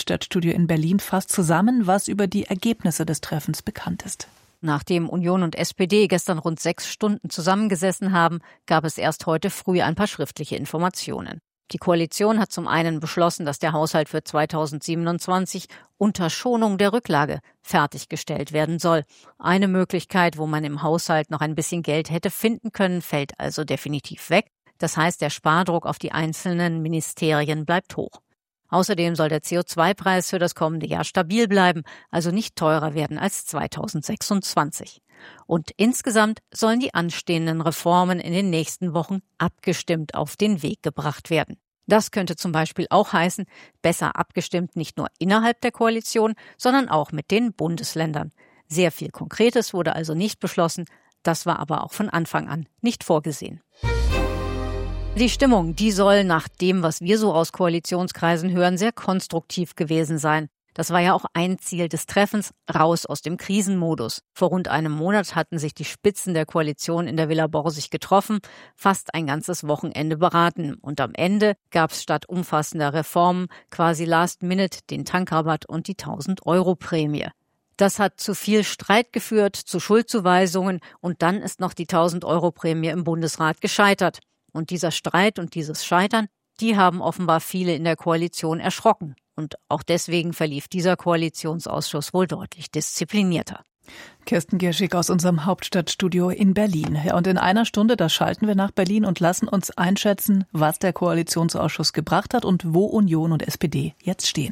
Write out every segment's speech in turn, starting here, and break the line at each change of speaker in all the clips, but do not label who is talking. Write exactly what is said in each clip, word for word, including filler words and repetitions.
Hauptstadtstudio in Berlin fasst zusammen, was über die Ergebnisse des Treffens bekannt ist.
Nachdem Union und S P D gestern rund sechs Stunden zusammengesessen haben, gab es erst heute früh ein paar schriftliche Informationen. Die Koalition hat zum einen beschlossen, dass der Haushalt für zweitausendsiebenundzwanzig unter Schonung der Rücklage fertiggestellt werden soll. Eine Möglichkeit, wo man im Haushalt noch ein bisschen Geld hätte finden können, fällt also definitiv weg. Das heißt, der Spardruck auf die einzelnen Ministerien bleibt hoch. Außerdem soll der C O zwei Preis für das kommende Jahr stabil bleiben, also nicht teurer werden als zweitausendsechsundzwanzig. Und insgesamt sollen die anstehenden Reformen in den nächsten Wochen abgestimmt auf den Weg gebracht werden. Das könnte zum Beispiel auch heißen, besser abgestimmt nicht nur innerhalb der Koalition, sondern auch mit den Bundesländern. Sehr viel Konkretes wurde also nicht beschlossen, das war aber auch von Anfang an nicht vorgesehen. Die Stimmung, die soll nach dem, was wir so aus Koalitionskreisen hören, sehr konstruktiv gewesen sein. Das war ja auch ein Ziel des Treffens, raus aus dem Krisenmodus. Vor rund einem Monat hatten sich die Spitzen der Koalition in der Villa Borsig getroffen, fast ein ganzes Wochenende beraten. Und am Ende gab es statt umfassender Reformen quasi last minute den Tankrabatt und die tausend-Euro-Prämie. Das hat zu viel Streit geführt, zu Schuldzuweisungen und dann ist noch die tausend-Euro-Prämie im Bundesrat gescheitert. Und dieser Streit und dieses Scheitern, die haben offenbar viele in der Koalition erschrocken. Und auch deswegen verlief dieser Koalitionsausschuss wohl deutlich disziplinierter.
Kirsten Gierschig aus unserem Hauptstadtstudio in Berlin. Ja, und in einer Stunde, da schalten wir nach Berlin und lassen uns einschätzen, was der Koalitionsausschuss gebracht hat und wo Union und S P D jetzt stehen.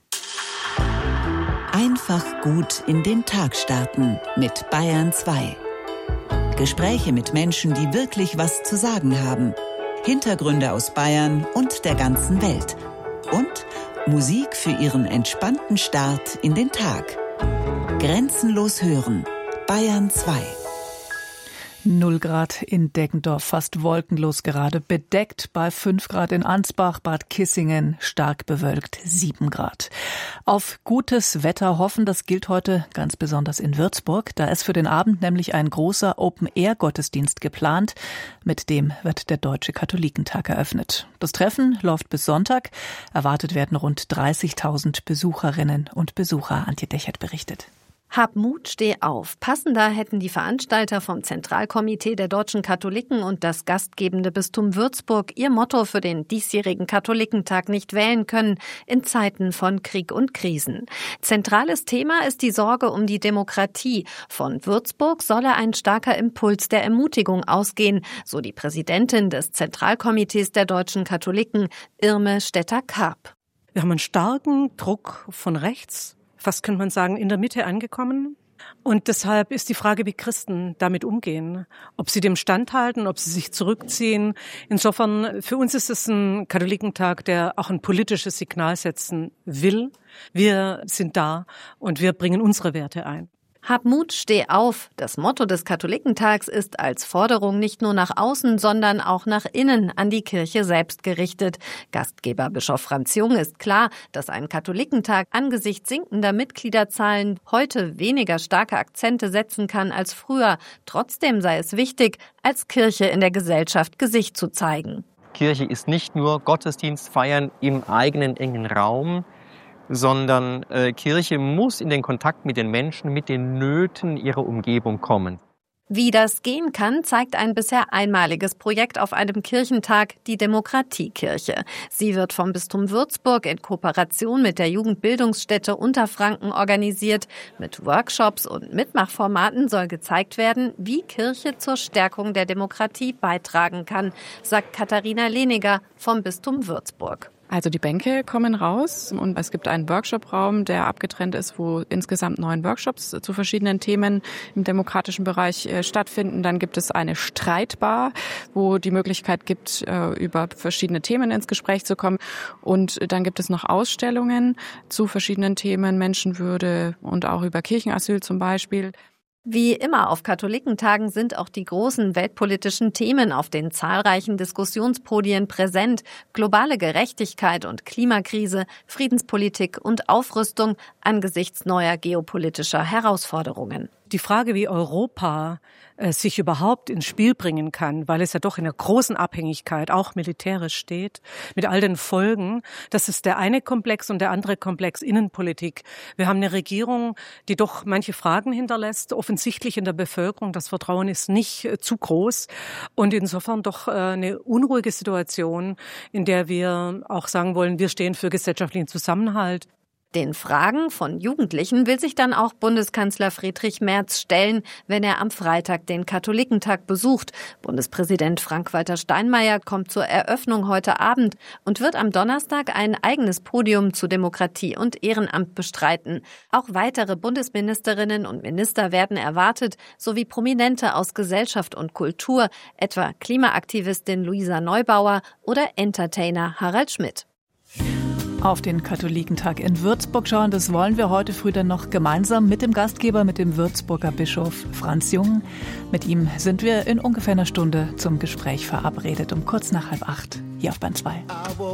Einfach gut in den Tag starten mit Bayern zwei. Gespräche mit Menschen, die wirklich was zu sagen haben. Hintergründe aus Bayern und der ganzen Welt. Und Musik für Ihren entspannten Start in den Tag. Grenzenlos hören. Bayern zwei.
null Grad in Deggendorf, fast wolkenlos gerade, bedeckt bei fünf Grad in Ansbach, Bad Kissingen, stark bewölkt sieben Grad. Auf gutes Wetter hoffen, das gilt heute ganz besonders in Würzburg. Da ist für den Abend nämlich ein großer Open-Air-Gottesdienst geplant. Mit dem wird der Deutsche Katholikentag eröffnet. Das Treffen läuft bis Sonntag. Erwartet werden rund dreißigtausend Besucherinnen und Besucher. Antje Dechert berichtet.
Hab Mut, steh auf. Passender hätten die Veranstalter vom Zentralkomitee der deutschen Katholiken und das gastgebende Bistum Würzburg ihr Motto für den diesjährigen Katholikentag nicht wählen können in Zeiten von Krieg und Krisen. Zentrales Thema ist die Sorge um die Demokratie. Von Würzburg solle ein starker Impuls der Ermutigung ausgehen, so die Präsidentin des Zentralkomitees der deutschen Katholiken, Irme Stetter-Karp.
Wir haben einen starken Druck von rechts, fast könnte man sagen, in der Mitte angekommen. Und deshalb ist die Frage, wie Christen damit umgehen. Ob sie dem standhalten, ob sie sich zurückziehen. Insofern, für uns ist es ein Katholikentag, der auch ein politisches Signal setzen will. Wir sind da und wir bringen unsere Werte ein.
Hab Mut, steh auf. Das Motto des Katholikentags ist als Forderung nicht nur nach außen, sondern auch nach innen an die Kirche selbst gerichtet. Gastgeber Bischof Franz Jung ist klar, dass ein Katholikentag angesichts sinkender Mitgliederzahlen heute weniger starke Akzente setzen kann als früher. Trotzdem sei es wichtig, als Kirche in der Gesellschaft Gesicht zu zeigen.
Kirche ist nicht nur Gottesdienst feiern im eigenen engen Raum, sondern äh, Kirche muss in den Kontakt mit den Menschen, mit den Nöten ihrer Umgebung kommen.
Wie das gehen kann, zeigt ein bisher einmaliges Projekt auf einem Kirchentag, die Demokratiekirche. Sie wird vom Bistum Würzburg in Kooperation mit der Jugendbildungsstätte Unterfranken organisiert. Mit Workshops und Mitmachformaten soll gezeigt werden, wie Kirche zur Stärkung der Demokratie beitragen kann, sagt Katharina Lehniger vom Bistum Würzburg.
Also die Bänke kommen raus und es gibt einen Workshopraum, der abgetrennt ist, wo insgesamt neun Workshops zu verschiedenen Themen im demokratischen Bereich äh, stattfinden. Dann gibt es eine Streitbar, wo die Möglichkeit gibt, äh, über verschiedene Themen ins Gespräch zu kommen. Und dann gibt es noch Ausstellungen zu verschiedenen Themen, Menschenwürde und auch über Kirchenasyl zum Beispiel.
Wie immer auf Katholikentagen sind auch die großen weltpolitischen Themen auf den zahlreichen Diskussionspodien präsent. Globale Gerechtigkeit und Klimakrise, Friedenspolitik und Aufrüstung angesichts neuer geopolitischer Herausforderungen.
Die Frage, wie Europa äh, sich überhaupt ins Spiel bringen kann, weil es ja doch in einer großen Abhängigkeit, auch militärisch steht, mit all den Folgen, das ist der eine Komplex und der andere Komplex Innenpolitik. Wir haben eine Regierung, die doch manche Fragen hinterlässt, offensichtlich in der Bevölkerung. Das Vertrauen ist nicht äh, zu groß und insofern doch äh, eine unruhige Situation, in der wir auch sagen wollen, wir stehen für gesellschaftlichen Zusammenhalt.
Den Fragen von Jugendlichen will sich dann auch Bundeskanzler Friedrich Merz stellen, wenn er am Freitag den Katholikentag besucht. Bundespräsident Frank-Walter Steinmeier kommt zur Eröffnung heute Abend und wird am Donnerstag ein eigenes Podium zu Demokratie und Ehrenamt bestreiten. Auch weitere Bundesministerinnen und Minister werden erwartet, sowie Prominente aus Gesellschaft und Kultur, etwa Klimaaktivistin Luisa Neubauer oder Entertainer Harald Schmidt.
Auf den Katholikentag in Würzburg schauen, das wollen wir heute früh dann noch gemeinsam mit dem Gastgeber, mit dem Würzburger Bischof Franz Jung. Mit ihm sind wir in ungefähr einer Stunde zum Gespräch verabredet, um kurz nach halb acht hier auf Bayern zwei.